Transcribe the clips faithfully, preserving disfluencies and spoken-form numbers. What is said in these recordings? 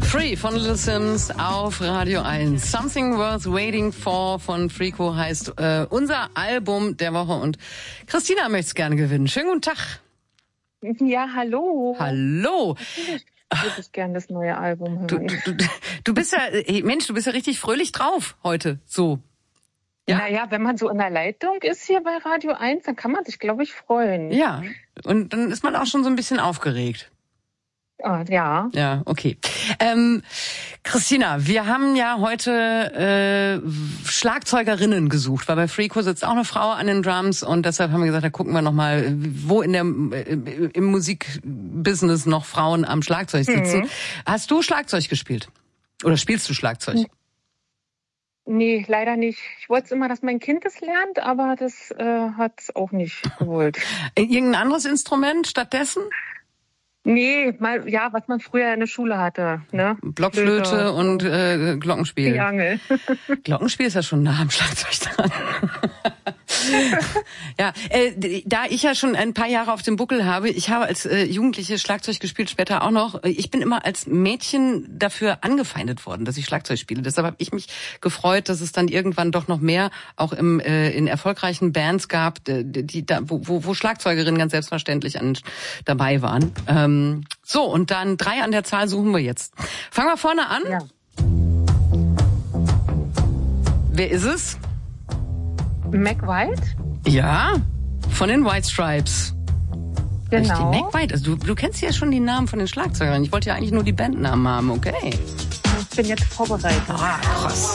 Free von Little Sims auf Radio eins. Something Worth Waiting For von Freako heißt äh, unser Album der Woche. Und Christina möchte es gerne gewinnen. Schönen guten Tag. Ja, hallo. Hallo. Ich würde ich gerne das neue Album hören. Du, du, du, du bist ja, hey, Mensch, du bist ja richtig fröhlich drauf heute, so. Ja? Naja, wenn man so in der Leitung ist hier bei Radio eins, dann kann man sich, glaube ich, freuen. Ja, und dann ist man auch schon so ein bisschen aufgeregt. Oh, ja. Ja, okay. Ähm, Christina, wir haben ja heute äh, Schlagzeugerinnen gesucht, weil bei Freako sitzt auch eine Frau an den Drums und deshalb haben wir gesagt, da gucken wir nochmal, wo in der äh, im Musikbusiness noch Frauen am Schlagzeug sitzen. Mhm. Hast du Schlagzeug gespielt? Oder spielst du Schlagzeug? Nee, leider nicht. Ich wollte immer, dass mein Kind es lernt, aber das äh, hat es auch nicht gewollt. Irgendein anderes Instrument stattdessen? Nee, mal ja, was man früher in der Schule hatte, ne? Blockflöte Flöte und äh, Glockenspiel. Triangel. Glockenspiel ist ja schon nah am Schlagzeug dran. Ja, äh, da ich ja schon ein paar Jahre auf dem Buckel habe, ich habe als äh, Jugendliche Schlagzeug gespielt, später auch noch. Ich bin immer als Mädchen dafür angefeindet worden, dass ich Schlagzeug spiele. Deshalb habe ich mich gefreut, dass es dann irgendwann doch noch mehr auch im äh, in erfolgreichen Bands gab, die, die da wo, wo, wo Schlagzeugerinnen ganz selbstverständlich an, dabei waren. Ähm, so, und dann drei an der Zahl suchen wir jetzt. Fangen wir vorne an. Ja. Wer ist es? Mac White? Ja, von den White Stripes. Genau. Die Mac White, also du, du kennst ja schon die Namen von den Schlagzeugern. Ich wollte ja eigentlich nur die Bandnamen haben, okay. Ich bin jetzt vorbereitet. Ah, krass.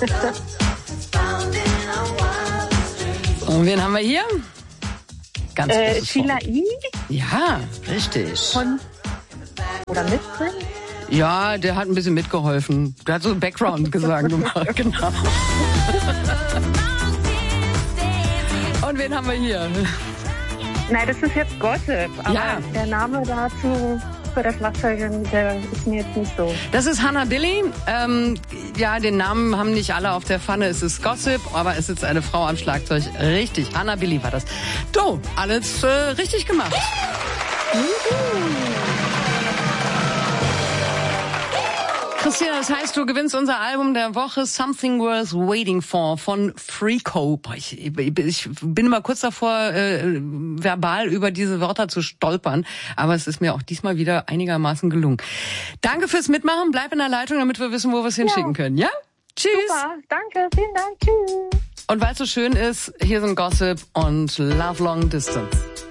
Und wen haben wir hier? Ganz äh, Sheila E. Ja, richtig. Von oder mit drin? Ja, der hat ein bisschen mitgeholfen. Der hat so einen Background gesagt gemacht, genau. Und wen haben wir hier? Nein, das ist jetzt Gossip, aber ja. Der Name dazu für das Schlagzeugerin, der ist mir jetzt nicht so. Das ist Hannah Billy. Ähm, ja, den Namen haben nicht alle auf der Pfanne. Es ist Gossip, aber es ist eine Frau am Schlagzeug. Richtig, Hannah Billy war das. Du, alles äh, richtig gemacht. Christina, das heißt, du gewinnst unser Album der Woche Something Worth Waiting For von Freako. Ich, ich bin immer kurz davor, äh, verbal über diese Wörter zu stolpern, aber es ist mir auch diesmal wieder einigermaßen gelungen. Danke fürs Mitmachen, bleib in der Leitung, damit wir wissen, wo wir es hinschicken ja. können. Ja? Tschüss. Super, danke, vielen Dank, tschüss. Und weil es so schön ist, hier sind Gossip und Love Long Distance.